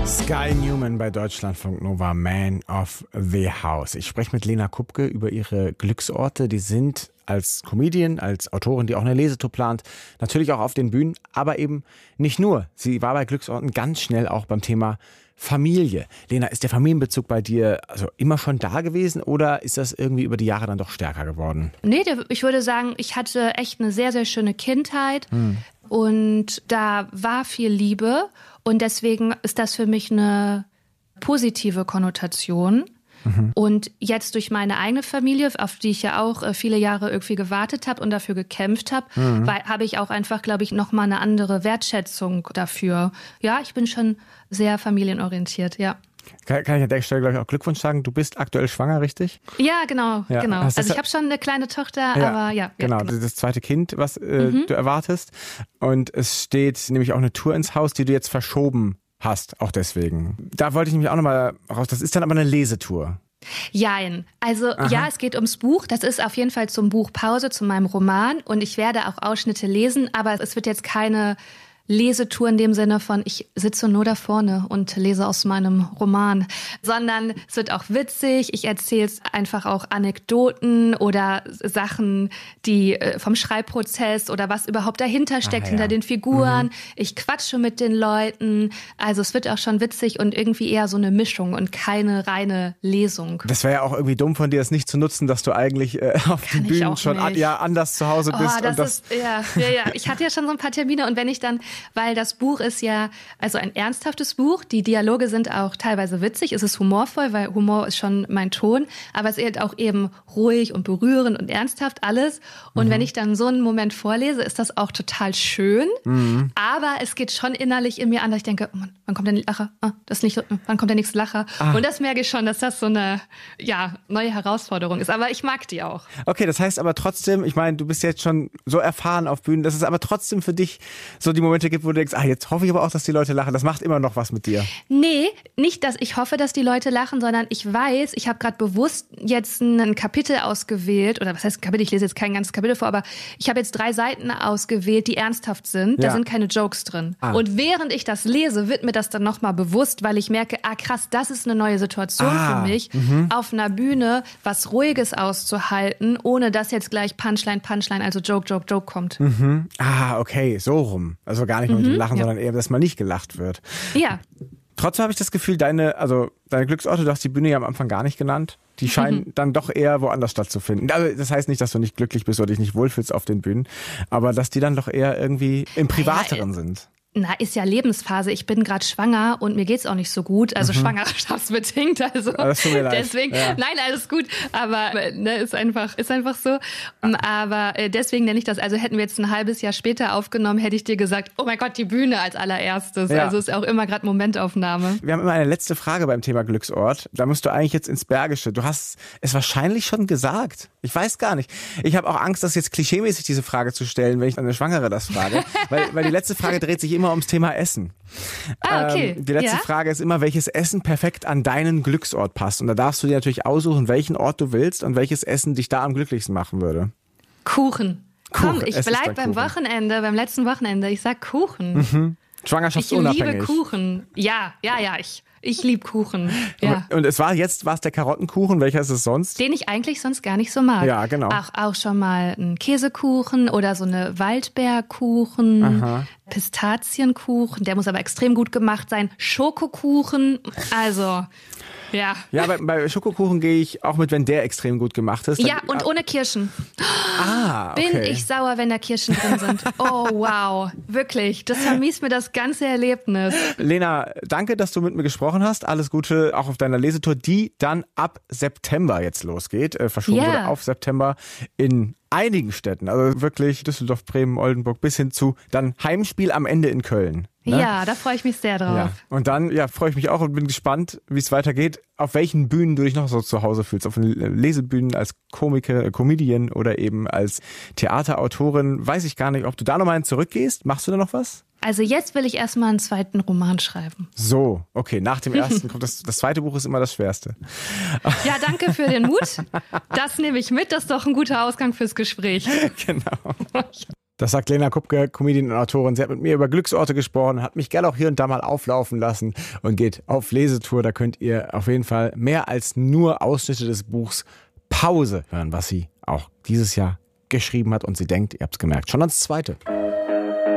Sky Newman bei Deutschlandfunk Nova, Man of the House. Ich spreche mit Lena Kupke über ihre Glücksorte. Die sind als Comedian, als Autorin, die auch eine Lesetour plant, natürlich auch auf den Bühnen, aber eben nicht nur. Sie war bei Glücksorten ganz schnell auch beim Thema Familie. Lena, ist der Familienbezug bei dir also immer schon da gewesen oder ist das irgendwie über die Jahre dann doch stärker geworden? Nee, ich würde sagen, ich hatte echt eine sehr, sehr schöne Kindheit und da war viel Liebe und deswegen ist das für mich eine positive Konnotation. Und jetzt durch meine eigene Familie, auf die ich ja auch viele Jahre irgendwie gewartet habe und dafür gekämpft habe, habe ich auch einfach, glaube ich, nochmal eine andere Wertschätzung dafür. Ja, ich bin schon sehr familienorientiert, ja. Kann ich an der Stelle, glaube ich, auch Glückwunsch sagen? Du bist aktuell schwanger, richtig? Ja, genau. Also ich habe schon eine kleine Tochter, aber ja. Genau, das zweite Kind, was du erwartest. Und es steht nämlich auch eine Tour ins Haus, die du jetzt verschoben hast, auch deswegen. Da wollte ich nämlich auch nochmal raus. Das ist dann aber eine Lesetour. Jein. Also ja, es geht ums Buch. Das ist auf jeden Fall zum Buch Pause, zu meinem Roman. Und ich werde auch Ausschnitte lesen, aber es wird jetzt keine Lesetour in dem Sinne von, ich sitze nur da vorne und lese aus meinem Roman, sondern es wird auch witzig. Ich erzähle einfach auch Anekdoten oder Sachen, die vom Schreibprozess oder was überhaupt dahinter steckt, hinter den Figuren. Ich quatsche mit den Leuten. Also es wird auch schon witzig und irgendwie eher so eine Mischung und keine reine Lesung. Das wäre ja auch irgendwie dumm von dir, das nicht zu nutzen, dass du eigentlich auf den Bühnen schon anders zu Hause bist. Ich hatte ja schon so ein paar Termine und wenn ich dann, weil das Buch ist ja also ein ernsthaftes Buch, die Dialoge sind auch teilweise witzig, es ist humorvoll, weil Humor ist schon mein Ton, aber es ist auch eben ruhig und berührend und ernsthaft alles. Und wenn ich dann so einen Moment vorlese, ist das auch total schön, aber es geht schon innerlich in mir an, dass ich denke, oh Mann, wann kommt der Lacher? Wann kommt der nächste Lacher? Und das merke ich schon, dass das so eine neue Herausforderung ist, aber ich mag die auch. Okay, das heißt aber trotzdem, ich meine, du bist jetzt schon so erfahren auf Bühnen, dass es aber trotzdem für dich so die Momente gibt, wo du denkst, jetzt hoffe ich aber auch, dass die Leute lachen. Das macht immer noch was mit dir. Nee, nicht, dass ich hoffe, dass die Leute lachen, sondern ich weiß, ich habe gerade bewusst jetzt ein Kapitel ausgewählt, oder was heißt Kapitel, ich lese jetzt kein ganzes Kapitel vor, aber ich habe jetzt 3 Seiten ausgewählt, die ernsthaft sind. Da sind keine Jokes drin. Und während ich das lese, wird mir das dann nochmal bewusst, weil ich merke, krass, das ist eine neue Situation für mich, auf einer Bühne was Ruhiges auszuhalten, ohne dass jetzt gleich Punchline, also Joke kommt. Okay, so rum. Also gar nicht nur mit dem Lachen, sondern eher, dass mal nicht gelacht wird. Ja. Trotzdem habe ich das Gefühl, deine Glücksorte, du hast die Bühne ja am Anfang gar nicht genannt, die scheinen dann doch eher woanders stattzufinden. Also das heißt nicht, dass du nicht glücklich bist oder dich nicht wohlfühlst auf den Bühnen, aber dass die dann doch eher irgendwie im Privateren sind. Ist ja Lebensphase. Ich bin gerade schwanger und mir geht's auch nicht so gut. Also schwangerschaftsbedingt. Also das tut mir leid. Deswegen, nein, alles gut. Aber ist einfach so. Aber deswegen nenne ich das. Also hätten wir jetzt ein halbes Jahr später aufgenommen, hätte ich dir gesagt, oh mein Gott, die Bühne als allererstes. Ja. Also ist auch immer gerade Momentaufnahme. Wir haben immer eine letzte Frage beim Thema Glücksort. Da musst du eigentlich jetzt ins Bergische. Du hast es wahrscheinlich schon gesagt. Ich weiß gar nicht. Ich habe auch Angst, das jetzt klischeemäßig diese Frage zu stellen, wenn ich eine Schwangere das frage. weil die letzte Frage dreht sich immer ums Thema Essen. Okay. Die letzte Frage ist immer, welches Essen perfekt an deinen Glücksort passt. Und da darfst du dir natürlich aussuchen, welchen Ort du willst und welches Essen dich da am glücklichsten machen würde. Kuchen. Komm, ich bleib beim letzten Wochenende. Ich sag Kuchen. Schwangerschaftsunabhängig. Ich liebe Kuchen. Ja, ich liebe Kuchen. Ja. Und war es der Karottenkuchen? Welcher ist es sonst? Den ich eigentlich sonst gar nicht so mag. Ja, genau. Auch schon mal einen Käsekuchen oder so eine Waldbeerkuchen, Pistazienkuchen. Der muss aber extrem gut gemacht sein. Schokokuchen, also... Ja, bei Schokokuchen gehe ich auch mit, wenn der extrem gut gemacht ist. Ja, und ohne Kirschen. Okay. Bin ich sauer, wenn da Kirschen drin sind. Oh, wow. Wirklich. Das vermiest mir das ganze Erlebnis. Lena, danke, dass du mit mir gesprochen hast. Alles Gute auch auf deiner Lesetour, die dann ab September jetzt losgeht. Verschoben wurde auf September in einigen Städten. Also wirklich Düsseldorf, Bremen, Oldenburg bis hin zu dann Heimspiel am Ende in Köln. Ne? Ja, da freue ich mich sehr drauf. Ja. Und dann freue ich mich auch und bin gespannt, wie es weitergeht. Auf welchen Bühnen du dich noch so zu Hause fühlst. Auf den Lesebühnen als Comedian oder eben als Theaterautorin. Weiß ich gar nicht, ob du da nochmal zurückgehst. Machst du da noch was? Also jetzt will ich erstmal einen zweiten Roman schreiben. So, okay, nach dem ersten kommt das zweite Buch ist immer das Schwerste. Ja, danke für den Mut. Das nehme ich mit, das ist doch ein guter Ausgang fürs Gespräch. Genau. Das sagt Lena Kupke, Comedian und Autorin. Sie hat mit mir über Glücksorte gesprochen, hat mich gerne auch hier und da mal auflaufen lassen und geht auf Lesetour. Da könnt ihr auf jeden Fall mehr als nur Ausschnitte des Buchs Pause hören, was sie auch dieses Jahr geschrieben hat. Und sie denkt, ihr habt es gemerkt, schon ans zweite.